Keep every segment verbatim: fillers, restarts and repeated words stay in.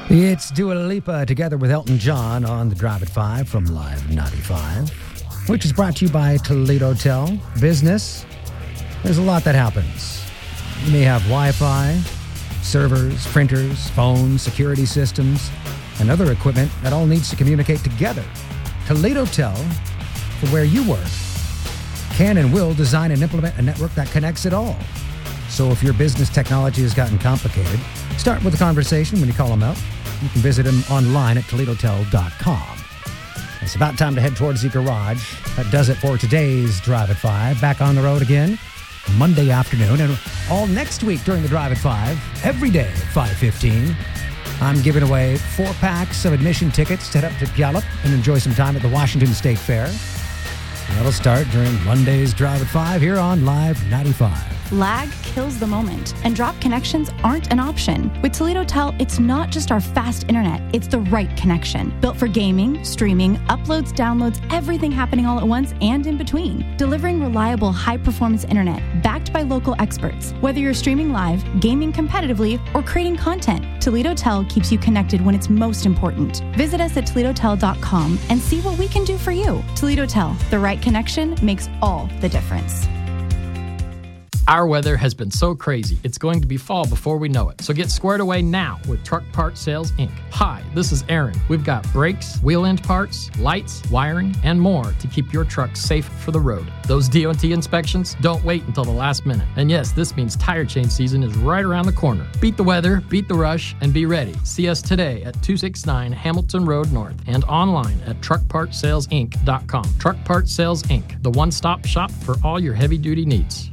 It's Dua Lipa together with Elton John on the Drive at five from Live ninety-five, which is brought to you by Toledo Tel. Business, there's a lot that happens. You may have Wi-Fi, servers, printers, phones, security systems, and other equipment that all needs to communicate together. Toledo Tel, for where you work, can and will design and implement a network that connects it all. So if your business technology has gotten complicated, start with a conversation when you call them up. You can visit them online at toledo tel dot com. It's about time to head towards the garage. That does it for today's Drive at five. Back on the road again Monday afternoon and all next week during the Drive at five, every day at five fifteen. I'm giving away four packs of admission tickets to head up to Puyallup and enjoy some time at the Washington State Fair. And that'll start during Monday's Drive at five here on Live ninety-five. Lag kills the moment, and drop connections aren't an option. With Toledo Tel, it's not just our fast internet, it's the right connection. Built for gaming, streaming, uploads, downloads, everything happening all at once and in between. Delivering reliable, high-performance internet, backed by local experts. Whether you're streaming live, gaming competitively, or creating content, Toledo Tel keeps you connected when it's most important. Visit us at toledo tel dot com and see what we can do for you. Toledo Tel, the right connection makes all the difference. Our weather has been so crazy, it's going to be fall before we know it. So get squared away now with Truck Part Sales, Incorporated. Hi, this is Aaron. We've got brakes, wheel end parts, lights, wiring, and more to keep your truck safe for the road. Those D O T inspections, don't wait until the last minute. And yes, this means tire change season is right around the corner. Beat the weather, beat the rush, and be ready. See us today at two sixty-nine Hamilton Road North and online at truck part sales inc dot com. Truck Part Sales, Incorporated, the one-stop shop for all your heavy-duty needs.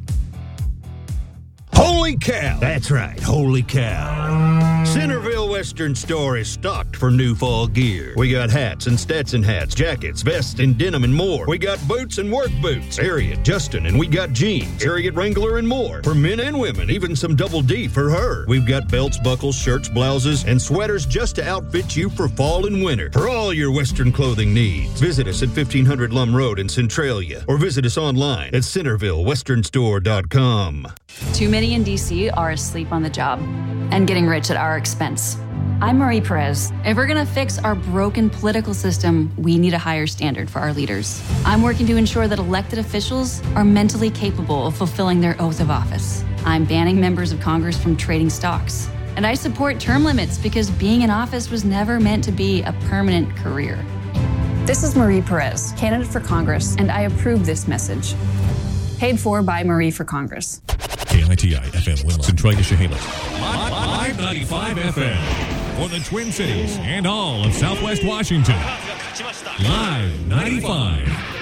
Holy cow! That's right, holy cow. Centerville Western Store is stocked for new fall gear. We got hats and Stetson hats, jackets, vests, and denim and more. We got boots and work boots. Harriet, Justin, and we got jeans, Harriet Wrangler, and more. For men and women, even some double D for her. We've got belts, buckles, shirts, blouses, and sweaters just to outfit you for fall and winter. For all your Western clothing needs, visit us at fifteen hundred Lum Road in Centralia or visit us online at centerville western store dot com. Too many in D C are asleep on the job and getting rich at our expense. I'm Marie Perez. If we're going to fix our broken political system, we need a higher standard for our leaders. I'm working to ensure that elected officials are mentally capable of fulfilling their oath of office. I'm banning members of Congress from trading stocks. And I support term limits because being in office was never meant to be a permanent career. This is Marie Perez, candidate for Congress, and I approve this message. Paid for by Marie for Congress. K I T I F M Willa, Centralia, Chehalis. Live ninety-five F M for the Twin Cities and all of Southwest Washington. Live ninety-five.